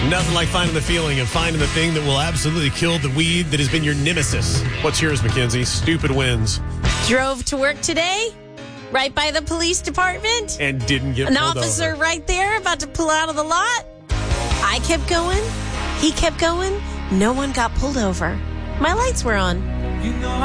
Nothing like finding the feeling of finding the thing that will absolutely kill the weed that has been your nemesis. What's yours, Mackenzie? Stupid wins. Drove to work today, right by the police department. And didn't get An pulled officer over. right there about to pull out of the lot. I kept going. He kept going. No one got pulled over. My lights were on.